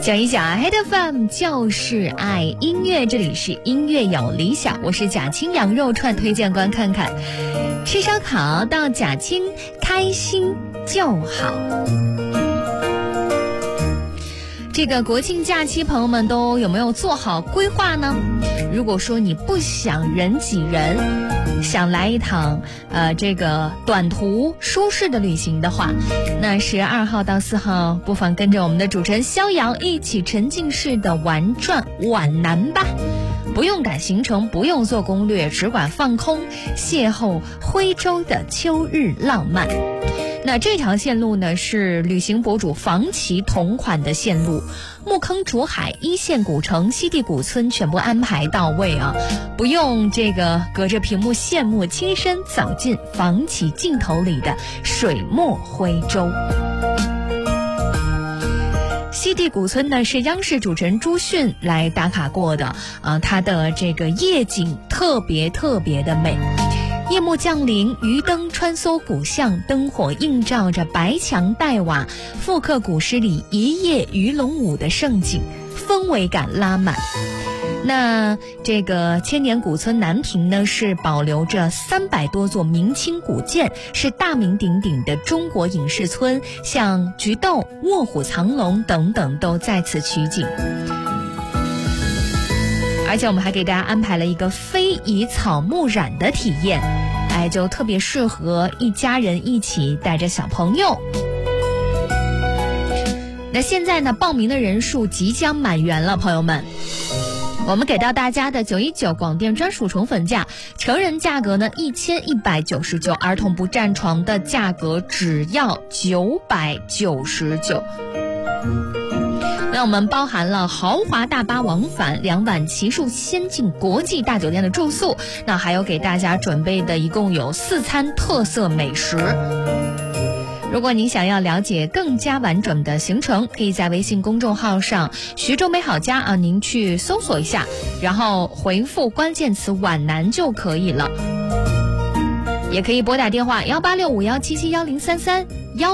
讲一讲 HEADFM 就是爱音乐，这里是音乐有理想，我是贾青羊肉串推荐官看看。吃烧烤到贾青，开心就好。这个国庆假期，朋友们都有没有做好规划呢？如果说你不想人挤人，想来一趟这个短途舒适的旅行的话，那10月2号到4号，不妨跟着我们的主持人逍遥一起沉浸式的玩转皖南吧。不用赶行程，不用做攻略，只管放空，邂逅徽州的秋日浪漫。那这条线路呢，是旅行博主房琪同款的线路，木坑、竹海、一线古城、西递古村全部安排到位啊，不用这个隔着屏幕羡慕，亲身走进房琪镜头里的水墨徽州。西递古村呢是央视主持人朱迅来打卡过的它的这个夜景特别的美。夜幕降临，鱼灯穿梭古巷，灯火映照着白墙黛瓦，复刻古诗里一夜鱼龙舞的盛景，氛围感拉满。那这个千年古村南屏呢，是保留着300多座明清古建，是大名鼎鼎的中国影视村，像菊豆、卧虎藏龙等等都在此取景。而且我们还给大家安排了一个非遗草木染的体验，就特别适合一家人一起带着小朋友。那现在呢，报名的人数即将满员了，朋友们。我们给到大家的919广电专属宠粉价，成人价格呢1199，儿童不占床的价格只要999。那我们包含了豪华大巴往返，2晚奇数仙境国际大酒店的住宿，那还有给大家准备的一共有4餐特色美食。如果您想要了解更加完整的行程，可以在微信公众号上徐州美好家您去搜索一下，然后回复关键词皖南就可以了。也可以拨打电话18651771033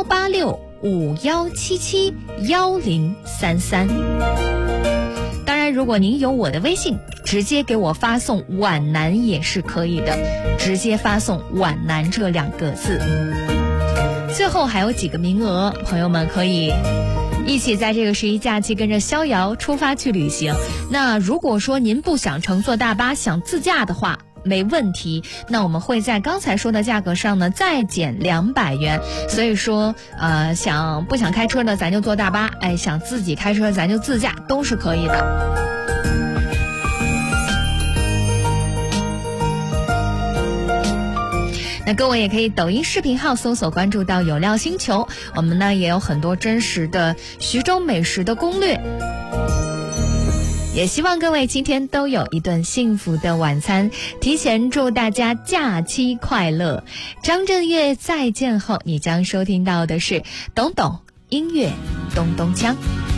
18651771033。当然，如果您有我的微信，直接给我发送皖南也是可以的，直接发送皖南这2个字。最后还有几个名额，朋友们可以一起在这个11假期跟着逍遥出发去旅行。那如果说您不想乘坐大巴，想自驾的话，没问题，那我们会在刚才说的价格上呢再减200元。所以说不想开车的咱就坐大巴，想自己开车咱就自驾，都是可以的。那各位也可以抖音视频号搜索关注到有料星球，我们呢也有很多真实的徐州美食的攻略。也希望各位今天都有一顿幸福的晚餐，提前祝大家假期快乐。张震岳再见后，你将收听到的是懂懂音乐咚咚锵。